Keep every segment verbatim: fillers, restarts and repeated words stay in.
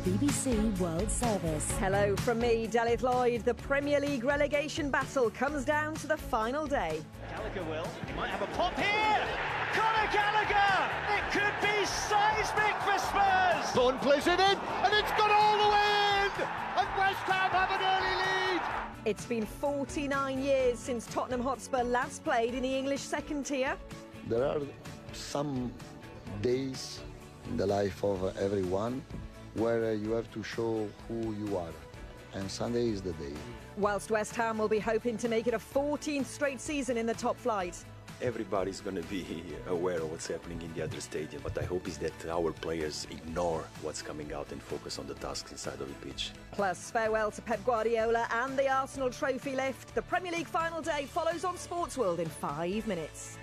B B C World Service. Hello from me, Delith Lloyd. The Premier League relegation battle comes down to the final day. Gallagher will. He might have a pop here. Conor Gallagher! It could be seismic for Spurs! Thorne plays it in, and it's gone all the way in! And West Ham have an early lead! It's been forty-nine years since Tottenham Hotspur last played in the English second tier. There are some days in the life of everyone where you have to show who you are, and Sunday is the day. Whilst West Ham will be hoping to make it a fourteenth straight season in the top flight. Everybody's going to be aware of what's happening in the other stadium, but I hope is that our players ignore what's coming out and focus on the tasks inside of the pitch. Plus, farewell to Pep Guardiola and the Arsenal trophy lift. The Premier League final day follows on Sportsworld in five minutes.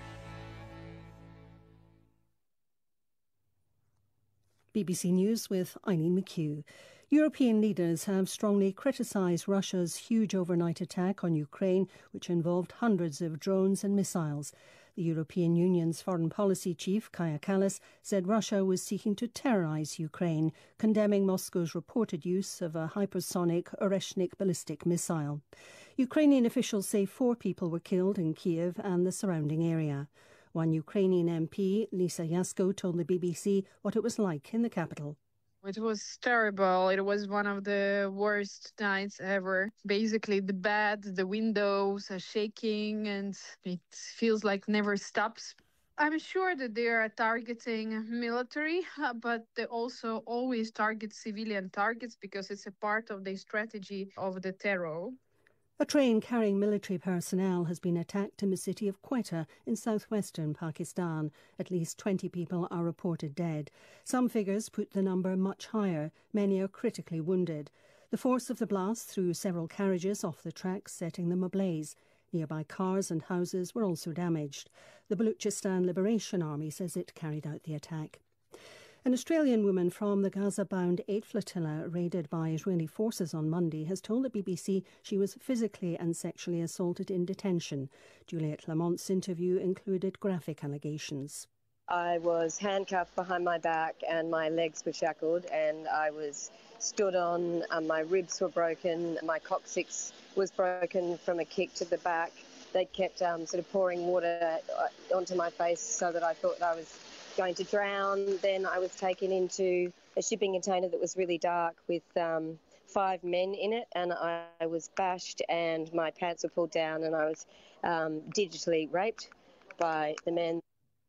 B B C News with Eileen McHugh. European leaders have strongly criticised Russia's huge overnight attack on Ukraine, which involved hundreds of drones and missiles. The European Union's foreign policy chief, Kaja Kallas, said Russia was seeking to terrorise Ukraine, condemning Moscow's reported use of a hypersonic Oreshnik ballistic missile. Ukrainian officials say four people were killed in Kiev and the surrounding area. One Ukrainian M P, Lisa Yasko, told the B B C what it was like in the capital. It was terrible. It was one of the worst nights ever. Basically, the bed, the windows are shaking, and it feels like never stops. I'm sure that they are targeting military, but they also always target civilian targets because it's a part of the strategy of the terror. A train carrying military personnel has been attacked in the city of Quetta in southwestern Pakistan. At least twenty people are reported dead. Some figures put the number much higher. Many are critically wounded. The force of the blast threw several carriages off the tracks, setting them ablaze. Nearby cars and houses were also damaged. The Baluchistan Liberation Army says it carried out the attack. An Australian woman from the Gaza-bound Aid Flotilla raided by Israeli forces on Monday has told the B B C she was physically and sexually assaulted in detention. Juliette Lamont's interview included graphic allegations. I was handcuffed behind my back and my legs were shackled, and I was stood on, um, my ribs were broken, my coccyx was broken from a kick to the back. They kept um, sort of pouring water onto my face so that I thought I was going to drown. Then I was taken into a shipping container that was really dark with um, five men in it, and I, I was bashed and my pants were pulled down, and I was um, digitally raped by the men.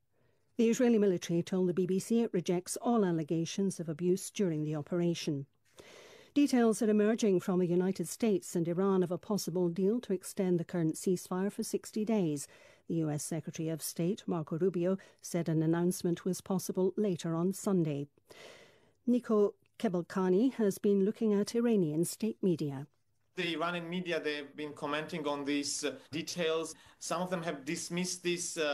The Israeli military told the B B C it rejects all allegations of abuse during the operation. Details are emerging from the United States and Iran of a possible deal to extend the current ceasefire for sixty days. The U S Secretary of State, Marco Rubio, said an announcement was possible later on Sunday. Niko Kebalkani has been looking at Iranian state media. The Iranian media, they've been commenting on these uh, details. Some of them have dismissed this uh,